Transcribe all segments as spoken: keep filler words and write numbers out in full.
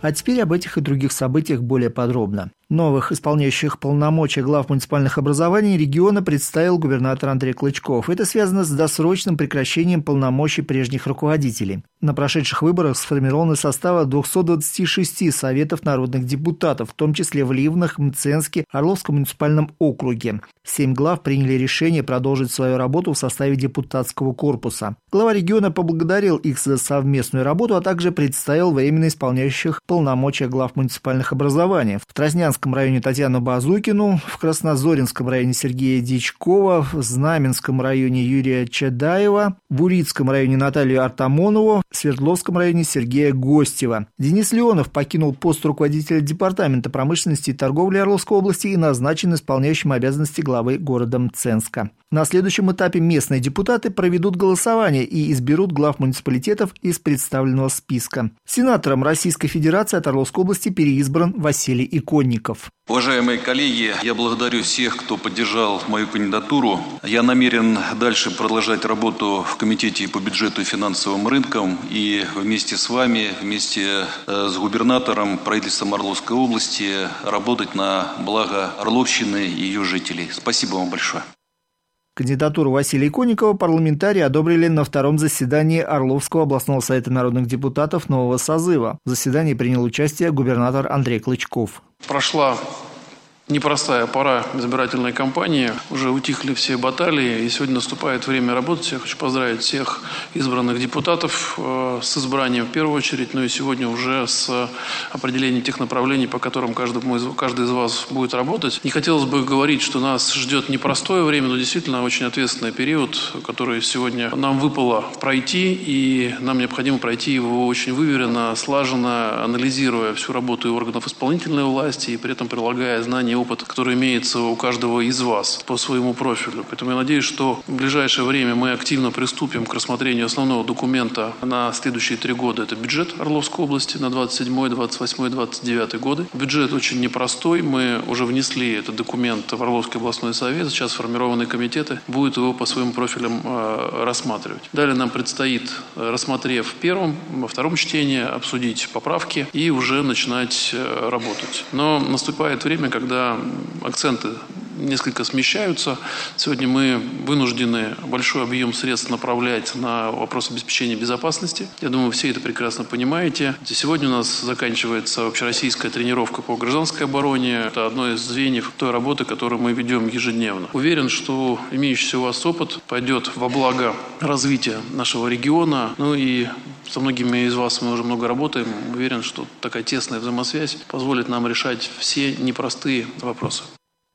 А теперь об этих и других событиях более подробно. Новых исполняющих полномочия глав муниципальных образований региона представил губернатор Андрей Клычков. Это связано с досрочным прекращением полномочий прежних руководителей. На прошедших выборах сформированы составы двухсот двадцати шести советов народных депутатов, в том числе в Ливнах, Мценске, Орловском муниципальном округе. Семь глав приняли решение продолжить свою работу в составе депутатского корпуса. Глава региона поблагодарил их за совместную работу, а также представил временно исполняющих полномочия глав муниципальных образований. В Трознянском районе Татьяну Базукину, в Краснозоринском районе Сергея Дичкова, в Знаменском районе Юрия Чадаева, в Урицком районе Наталью Артамонову, в Свердловском районе Сергея Гостева. Денис Леонов покинул пост руководителя Департамента промышленности и торговли Орловской области и назначен исполняющим обязанности главы города Мценска. На следующем этапе местные депутаты проведут голосование и изберут глав муниципалитетов из представленного списка. Сенатором Российской Федерации от Орловской области переизбран Василий Иконников. Уважаемые коллеги, я благодарю всех, кто поддержал мою кандидатуру. Я намерен дальше продолжать работу в Комитете по бюджету и финансовым рынкам и вместе с вами, вместе с губернатором, правительством Орловской области работать на благо Орловщины и ее жителей. Спасибо вам большое. Кандидатуру Василия Иконникова парламентарии одобрили на втором заседании Орловского областного совета народных депутатов нового созыва. В заседании принял участие губернатор Андрей Клычков. Прошла непростая пора избирательной кампании, уже утихли все баталии, и сегодня наступает время работать. Я хочу поздравить всех избранных депутатов э, с избранием в первую очередь, но и сегодня уже с определением тех направлений, по которым каждый, каждый из вас будет работать. Не хотелось бы говорить, что нас ждет непростое время, но действительно очень ответственный период, который сегодня нам выпало пройти, и нам необходимо пройти его очень выверенно, слаженно, анализируя всю работу и органов исполнительной власти, и при этом прилагая знания и опыт, который имеется у каждого из вас по своему профилю. Поэтому я надеюсь, что в ближайшее время мы активно приступим к рассмотрению основного документа на следующие три года. Это бюджет Орловской области на двадцать седьмой, двадцать восьмой, двадцать девятый годы. Бюджет очень непростой. Мы уже внесли этот документ в Орловский областной совет. Сейчас сформированные комитеты будут его по своим профилям э, рассматривать. Далее нам предстоит, рассмотрев в первом, во втором чтении, обсудить поправки и уже начинать э, работать. Но наступает время, когда акценты несколько смещаются. Сегодня мы вынуждены большой объем средств направлять на вопрос обеспечения безопасности. Я думаю, вы все это прекрасно понимаете. Сегодня у нас заканчивается общероссийская тренировка по гражданской обороне. Это одно из звеньев той работы, которую мы ведем ежедневно. Уверен, что имеющийся у вас опыт пойдет во благо развития нашего региона. Ну и со многими из вас мы уже много работаем. Уверен, что такая тесная взаимосвязь позволит нам решать все непростые вопросы.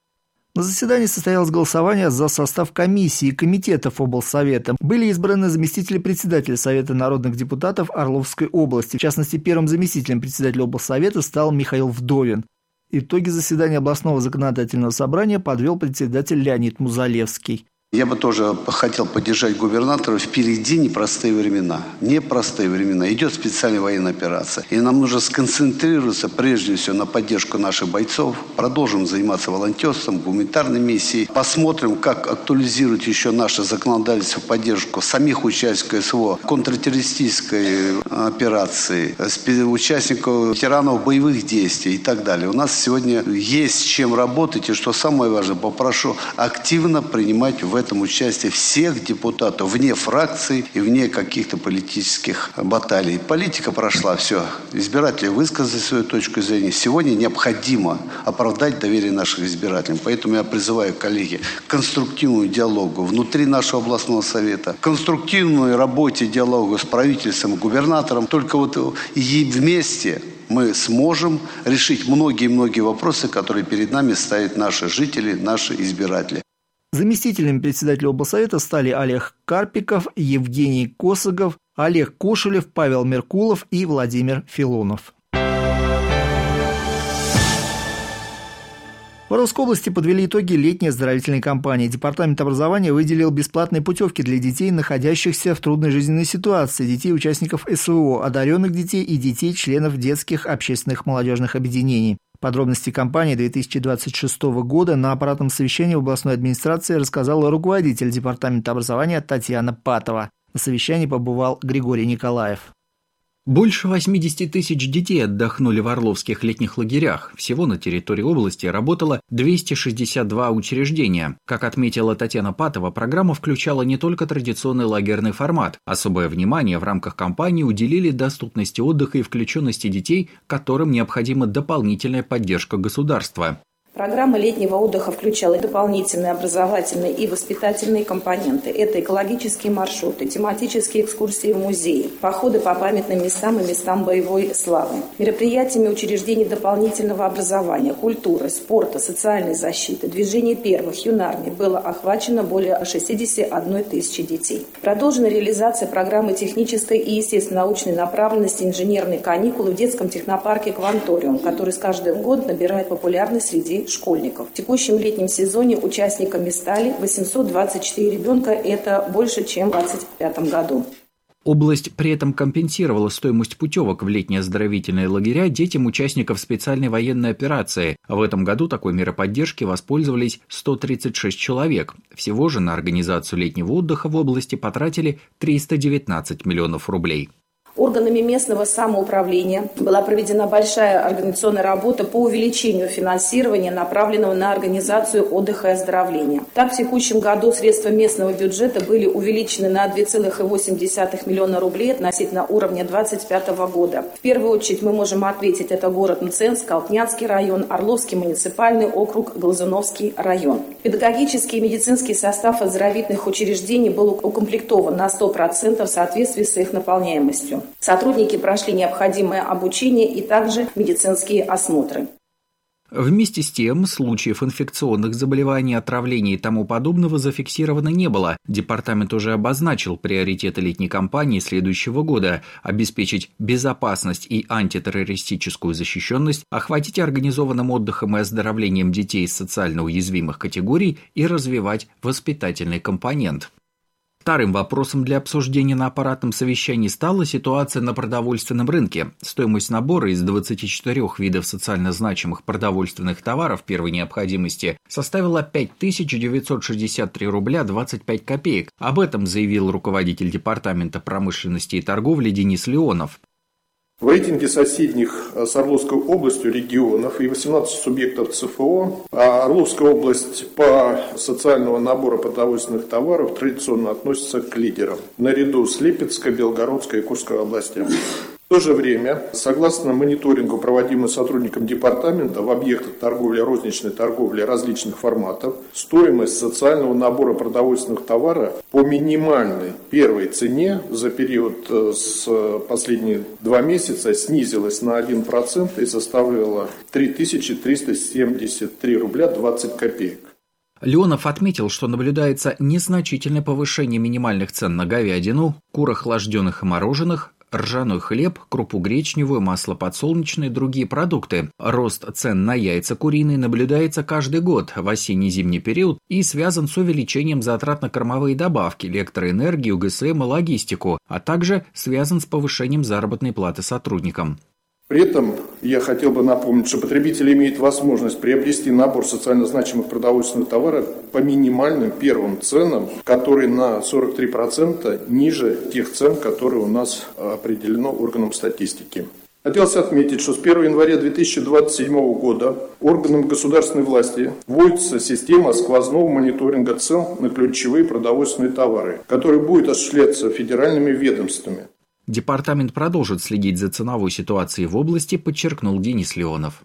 На заседании состоялось голосование за состав комиссии и комитетов облсовета. Были избраны заместители председателя Совета народных депутатов Орловской области. В частности, первым заместителем председателя облсовета стал Михаил Вдовин. Итоги заседания областного законодательного собрания подвел председатель Леонид Музалевский. Я бы тоже хотел поддержать губернатора. Впереди непростые времена. Непростые времена. Идет специальная военная операция. И нам нужно сконцентрироваться прежде всего на поддержку наших бойцов. Продолжим заниматься волонтерством, гуманитарной миссией. Посмотрим, как актуализировать еще наше законодательство в поддержку самих участников СВО, контртеррористической операции, участников, ветеранов боевых действий и так далее. У нас сегодня есть с чем работать. И что самое важное, попрошу активно принимать в в этом участие всех депутатов, вне фракций и вне каких-то политических баталий. Политика прошла, все. Избиратели высказали свою точку зрения. Сегодня необходимо оправдать доверие наших избирателей. Поэтому я призываю, коллеги, к конструктивному диалогу внутри нашего областного совета, к конструктивной работе диалога с правительством и губернатором. Только вот и вместе мы сможем решить многие-многие вопросы, которые перед нами ставят наши жители, наши избиратели. Заместителями председателя облсовета стали Олег Карпиков, Евгений Косыгов, Олег Кошелев, Павел Меркулов и Владимир Филонов. В Орловской области подвели итоги летней оздоровительной кампании. Департамент образования выделил бесплатные путевки для детей, находящихся в трудной жизненной ситуации, детей участников СВО, одаренных детей и детей членов детских общественных молодежных объединений. Подробности кампании две тысячи двадцать шестого года на аппаратном совещании в областной администрации рассказала руководитель департамента образования Татьяна Патова. На совещании побывал Григорий Николаев. Больше восьмидесяти тысяч детей отдохнули в орловских летних лагерях. Всего на территории области работало двести шестьдесят два учреждения. Как отметила Татьяна Патова, программа включала не только традиционный лагерный формат. Особое внимание в рамках кампании уделили доступности отдыха и включенности детей, которым необходима дополнительная поддержка государства. Программа летнего отдыха включала дополнительные образовательные и воспитательные компоненты. Это экологические маршруты, тематические экскурсии в музеи, походы по памятным местам и местам боевой славы, мероприятиями учреждений дополнительного образования, культуры, спорта, социальной защиты, движения первых, юнармии было охвачено более шестидесяти одной тысячи детей. Продолжена реализация программы технической и естественно-научной направленности «Инженерные каникулы» в детском технопарке «Кванториум», который с каждым годом набирает популярность среди школьников. В текущем летнем сезоне участниками стали восемьсот двадцать четыре ребенка, это больше, чем в две тысячи двадцать пятом году. Область при этом компенсировала стоимость путевок в летние оздоровительные лагеря детям участников специальной военной операции. В этом году такой мерой поддержки воспользовались сто тридцать шесть человек. Всего же на организацию летнего отдыха в области потратили триста девятнадцать миллионов рублей. Органами местного самоуправления была проведена большая организационная работа по увеличению финансирования, направленного на организацию отдыха и оздоровления. Так, в текущем году средства местного бюджета были увеличены на две целых восемь десятых миллиона рублей относительно уровня две тысячи двадцать пятого года. В первую очередь мы можем отметить, это город Мценск, Алтнянский район, Орловский муниципальный округ, Глазуновский район. Педагогический и медицинский состав оздоровительных учреждений был укомплектован на сто процентов в соответствии с их наполняемостью. Сотрудники прошли необходимое обучение и также медицинские осмотры. Вместе с тем, случаев инфекционных заболеваний, отравлений и тому подобного зафиксировано не было. Департамент уже обозначил приоритеты летней кампании следующего года – обеспечить безопасность и антитеррористическую защищенность, охватить организованным отдыхом и оздоровлением детей из социально уязвимых категорий и развивать воспитательный компонент. Вторым вопросом для обсуждения на аппаратном совещании стала ситуация на продовольственном рынке. Стоимость набора из двадцати четырёх видов социально значимых продовольственных товаров первой необходимости составила пять тысяч девятьсот шестьдесят три рубля двадцать пять копеек. Об этом заявил руководитель Департамента промышленности и торговли Денис Леонов. В рейтинге соседних с Орловской областью регионов и восемнадцати субъектов ЦФО Орловская область по социальному набору продовольственных товаров традиционно относится к лидерам, наряду с Липецкой, Белгородской и Курской областями. В то же время, согласно мониторингу, проводимому сотрудникам департамента в объектах торговли, розничной торговли различных форматов, стоимость социального набора продовольственных товаров по минимальной первой цене за период с последние два месяца снизилась на один процент и составила три тысячи триста семьдесят три рубля двадцать копеек. Леонов отметил, что наблюдается незначительное повышение минимальных цен на говядину, кур охлажденных и мороженых, ржаной хлеб, крупу гречневую, масло подсолнечное и другие продукты. Рост цен на яйца куриные наблюдается каждый год в осенне-зимний период и связан с увеличением затрат на кормовые добавки, электроэнергию, ГСМ и логистику, а также связан с повышением заработной платы сотрудникам. При этом я хотел бы напомнить, что потребитель имеет возможность приобрести набор социально значимых продовольственных товаров по минимальным первым ценам, которые на сорок три процента ниже тех цен, которые у нас определено органом статистики. Хотелось отметить, что с первого января две тысячи двадцать седьмого года органам государственной власти вводится система сквозного мониторинга цен на ключевые продовольственные товары, которая будет осуществляться федеральными ведомствами. Департамент продолжит следить за ценовой ситуацией в области, подчеркнул Денис Леонов.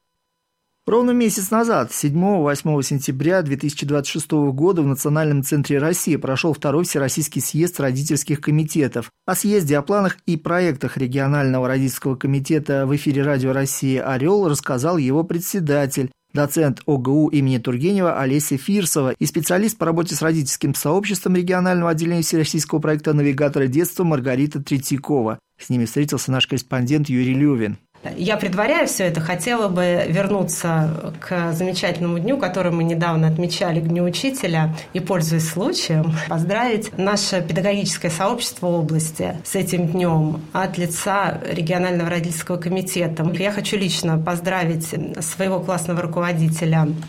Ровно месяц назад, седьмого-восьмого сентября две тысячи двадцать шестого года, в Национальном центре России прошел второй Всероссийский съезд родительских комитетов. О съезде, о планах и проектах регионального родительского комитета в эфире Радио России «Орел» рассказал его председатель, доцент ОГУ имени Тургенева Олеся Фирсова и специалист по работе с родительским сообществом регионального отделения всероссийского проекта «Навигаторы детства» Маргарита Третьякова. С ними встретился наш корреспондент Юрий Левин. Я, предваряя все это, хотела бы вернуться к замечательному дню, который мы недавно отмечали, к Дню учителя, и, пользуясь случаем, поздравить наше педагогическое сообщество области с этим днем от лица регионального родительского комитета. Я хочу лично поздравить своего классного руководителя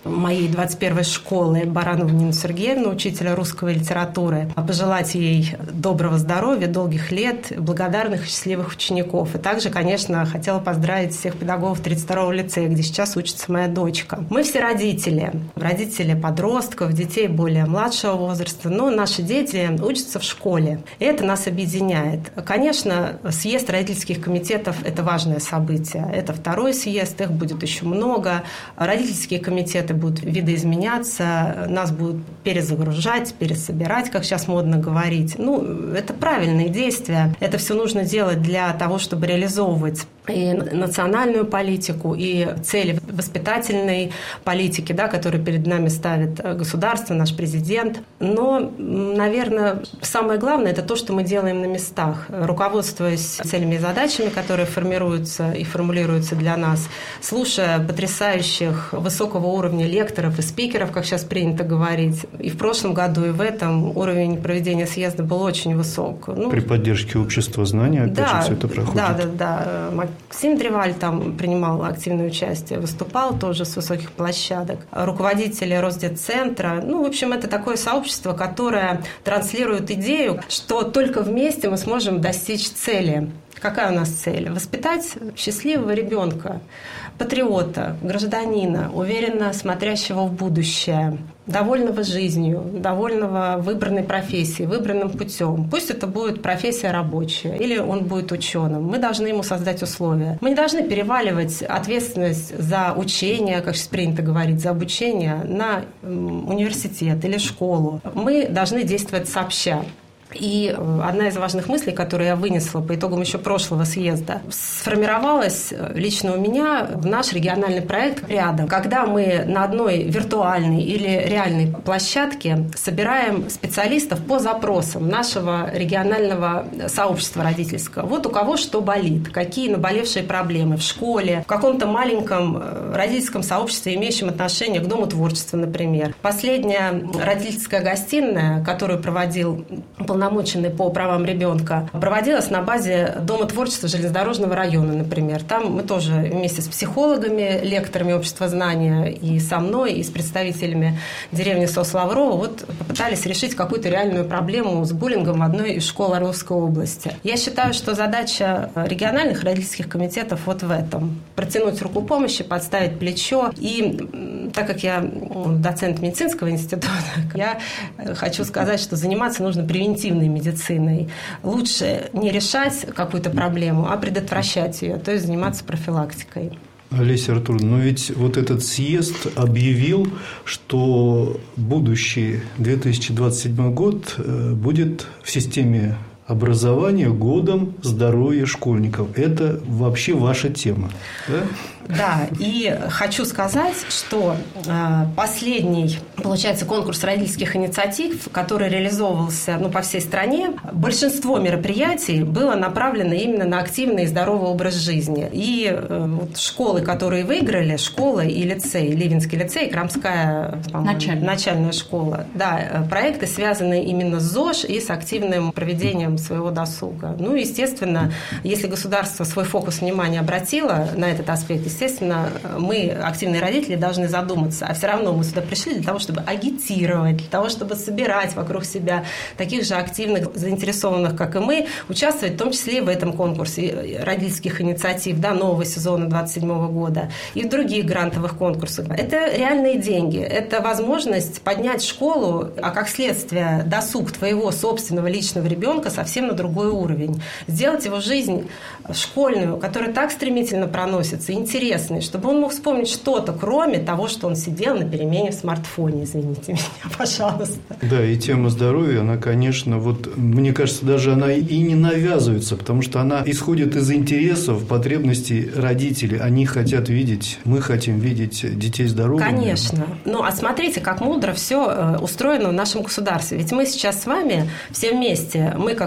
моей двадцать первой школы Баранову Нину Сергеевну, учителя русского и литературы, пожелать ей доброго здоровья, долгих лет, благодарных и счастливых учеников. И также, конечно, хотела поздравить всех педагогов тридцать второго лицея, где сейчас учится моя дочка. Мы все родители, родители подростков, детей более младшего возраста, но наши дети учатся в школе. И это нас объединяет. Конечно, съезд родительских комитетов – это важное событие. Это второй съезд, их будет еще много. Родительские комитеты будут видоизменяться, нас будут перезагружать, пересобирать, как сейчас модно говорить. Ну, это правильные действия. Это все нужно делать для того, чтобы реализовывать и национальную политику, и цели воспитательной политики, да, которые перед нами ставит государство, наш президент. Но, наверное, самое главное – это то, что мы делаем на местах, руководствуясь целями и задачами, которые формируются и формулируются для нас, слушая потрясающих высокого уровня лекторов и спикеров, как сейчас принято говорить. И в прошлом году, и в этом уровень проведения съезда был очень высок. Ну, при поддержке общества знания, опять да, же, все это проходит. Да, да, да. Максим Древаль там принимал активное участие, выступал тоже с высоких площадок. Руководители Росдетцентра. Ну, в общем, это такое сообщество, которое транслирует идею, что только вместе мы сможем достичь цели. Какая у нас цель? Воспитать счастливого ребенка, патриота, гражданина, уверенно смотрящего в будущее, довольного жизнью, довольного выбранной профессией, выбранным путем. Пусть это будет профессия рабочая или он будет ученым. Мы должны ему создать условия. Мы не должны переваливать ответственность за учение, как сейчас принято говорить, за обучение на университет или школу. Мы должны действовать сообща. И одна из важных мыслей, которую я вынесла по итогам еще прошлого съезда, сформировалась лично у меня в наш региональный проект рядом, когда мы на одной виртуальной или реальной площадке собираем специалистов по запросам нашего регионального сообщества родительского. Вот у кого что болит, какие наболевшие проблемы в школе, в каком-то маленьком родительском сообществе, имеющем отношение к Дому творчества, например. Последняя родительская гостиная, которую проводил полномоченный по правам ребенка, проводилась на базе Дома творчества железнодорожного района, например. Там мы тоже вместе с психологами, лекторами общества знания и со мной, и с представителями деревни Сос-Лаврово вот попытались решить какую-то реальную проблему с буллингом в одной из школ Орловской области. Я считаю, что задача региональных родительских комитетов вот в этом. Протянуть руку помощи, подставить плечо. И так как я доцент медицинского института, я хочу сказать, что заниматься нужно превентивно медициной. Лучше не решать какую-то проблему, а предотвращать ее, то есть заниматься профилактикой. Олеся Артуровна, но ведь вот этот съезд объявил, что будущий две тысячи двадцать седьмой год будет в системе образования годом здоровья школьников. Это вообще ваша тема, да? Да, и хочу сказать, что последний, получается, конкурс родительских инициатив, который реализовывался ну, по всей стране, большинство мероприятий было направлено именно на активный и здоровый образ жизни. И вот школы, которые выиграли, школа и лицей, Ливенский лицей, Крамская начальная. начальная школа, да, проекты связаны именно с ЗОЖ и с активным проведением своего досуга. Ну, естественно, если государство свой фокус внимания обратило на этот аспект, естественно, мы, активные родители, должны задуматься. А все равно мы сюда пришли для того, чтобы агитировать, для того, чтобы собирать вокруг себя таких же активных, заинтересованных, как и мы, участвовать в том числе и в этом конкурсе родительских инициатив да, нового сезона двадцать седьмого года и в других грантовых конкурсах. Это реальные деньги. Это возможность поднять школу, а как следствие досуг твоего собственного личного ребенка совсем на другой уровень. Сделать его жизнь школьную, которая так стремительно проносится, интересной, чтобы он мог вспомнить что-то, кроме того, что он сидел на перемене в смартфоне. Извините меня, пожалуйста. Да, и тема здоровья, она, конечно, вот, мне кажется, даже она и не навязывается, потому что она исходит из интересов, потребностей родителей. Они хотят видеть, мы хотим видеть детей здоровыми. Конечно. Ну, а смотрите, как мудро все устроено в нашем государстве. Ведь мы сейчас с вами все вместе, мы как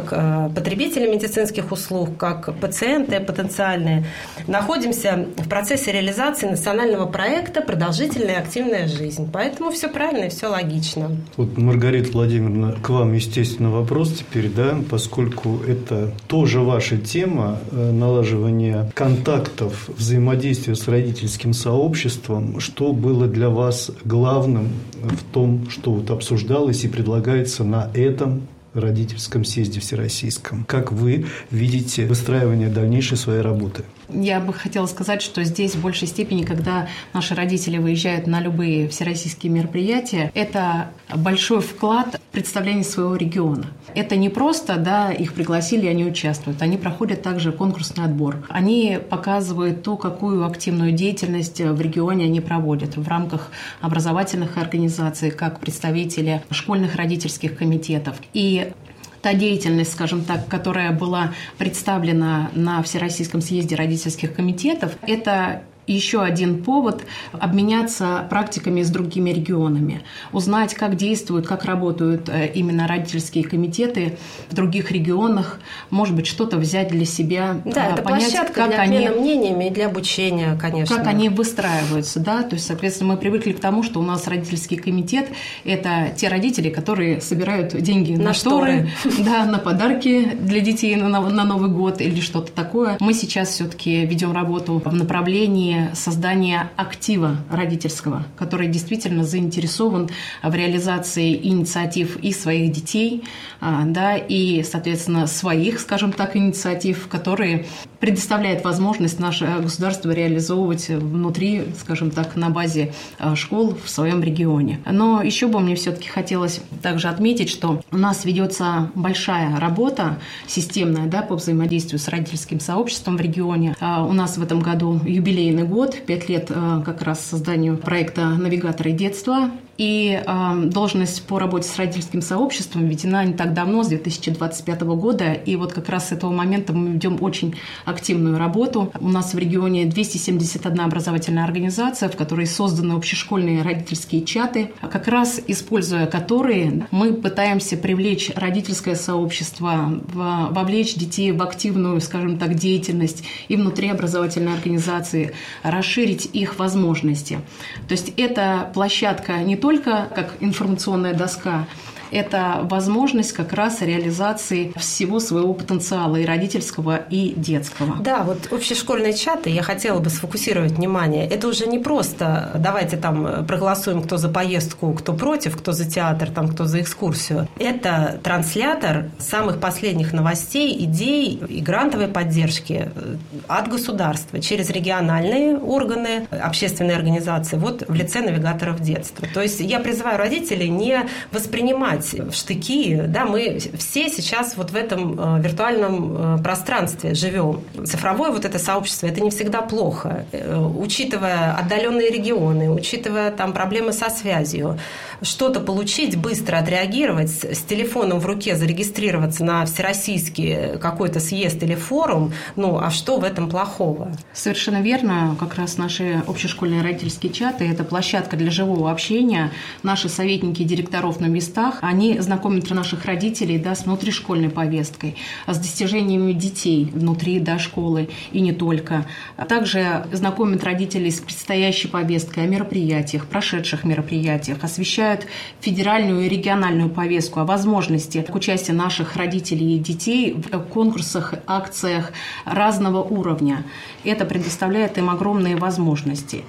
как потребители медицинских услуг, как пациенты потенциальные, находимся в процессе реализации национального проекта «Продолжительная и активная жизнь». Поэтому все правильно и все логично. Вот, Маргарита Владимировна, к вам, естественно, вопрос теперь, да, поскольку это тоже ваша тема, налаживание контактов, взаимодействия с родительским сообществом. Что было для вас главным в том, что вот обсуждалось и предлагается на этом родительском съезде всероссийском? Как вы видите выстраивание дальнейшей своей работы? Я бы хотела сказать, что здесь в большей степени, когда наши родители выезжают на любые всероссийские мероприятия, это большой вклад в представление своего региона. Это не просто, да, их пригласили, и они участвуют. Они проходят также конкурсный отбор. Они показывают то, какую активную деятельность в регионе они проводят в рамках образовательных организаций, как представители школьных родительских комитетов. И та деятельность, скажем так, которая была представлена на Всероссийском съезде родительских комитетов, это еще один повод обменяться практиками с другими регионами, узнать, как действуют, как работают именно родительские комитеты в других регионах, может быть, что-то взять для себя, да, это понять, площадка как для они, обмена мнениями и для обучения, конечно. Как они выстраиваются, да, то есть, соответственно, мы привыкли к тому, что у нас родительский комитет – это те родители, которые собирают деньги на, на шторы, да, на подарки для детей на, на Новый год или что-то такое. Мы сейчас все-таки ведем работу в направлении создания актива родительского, который действительно заинтересован в реализации инициатив и своих детей, да, и, соответственно, своих, скажем так, инициатив, которые предоставляют возможность наше государство реализовывать внутри, скажем так, на базе школ в своем регионе. Но еще бы мне все-таки хотелось также отметить, что у нас ведется большая работа системная, да, по взаимодействию с родительским сообществом в регионе. У нас в этом году юбилейный год, пять лет как раз созданию проекта «Навигаторы детства». И э, должность по работе с родительским сообществом введена не так давно, с две тысячи двадцать пятого года. И вот как раз с этого момента мы ведем очень активную работу. У нас в регионе двести семьдесят одна образовательная организация, в которой созданы общешкольные родительские чаты, как раз используя которые мы пытаемся привлечь родительское сообщество, вовлечь детей в активную, скажем так, деятельность и внутри образовательной организации, расширить их возможности. То есть это площадка не только только как информационная доска, это возможность как раз реализации всего своего потенциала и родительского, и детского. Да, вот общешкольные чаты, я хотела бы сфокусировать внимание, это уже не просто давайте там проголосуем, кто за поездку, кто против, кто за театр, там, кто за экскурсию. Это транслятор самых последних новостей, идей и грантовой поддержки от государства через региональные органы, общественные организации, вот в лице навигаторов детства. То есть я призываю родителей не воспринимать в штыки, да, мы все сейчас вот в этом виртуальном пространстве живем. Цифровое вот это сообщество, это не всегда плохо. Учитывая отдаленные регионы, учитывая там проблемы со связью, что-то получить, быстро отреагировать, с телефоном в руке зарегистрироваться на всероссийский какой-то съезд или форум, ну, а что в этом плохого? Совершенно верно. Как раз наши общешкольные родительские чаты – это площадка для живого общения. Наши советники директоров на местах, они знакомят наших родителей, да, с внутришкольной повесткой, с достижениями детей внутри, да, школы и не только. Также знакомят родителей с предстоящей повесткой о мероприятиях, прошедших мероприятиях, освещают федеральную и региональную повестку о возможности участия наших родителей и детей в конкурсах, акциях разного уровня. Это предоставляет им огромные возможности.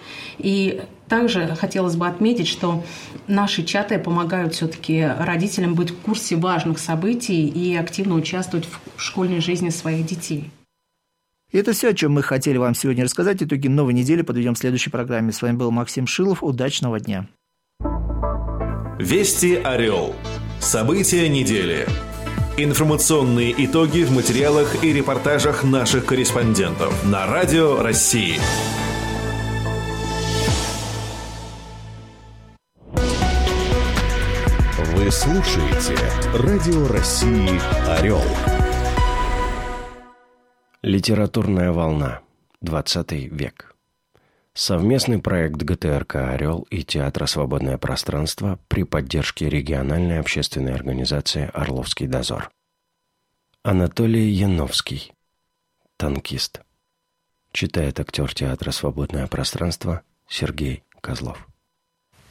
И также хотелось бы отметить, что наши чаты помогают все-таки родителям быть в курсе важных событий и активно участвовать в школьной жизни своих детей. И это все, о чем мы хотели вам сегодня рассказать. Итоги новой недели подведем в следующей программе. С вами был Максим Шилов. Удачного дня. Вести Орел. События недели. Информационные итоги в материалах и репортажах наших корреспондентов на Радио России. Вы слушаете Радио России «Орел». Литературная волна. двадцатый век. Совместный проект ГТРК «Орел» и Театра «Свободное пространство» при поддержке региональной общественной организации «Орловский дозор». Анатолий Яновский. Танкист. Читает актер театра «Свободное пространство» Сергей Козлов.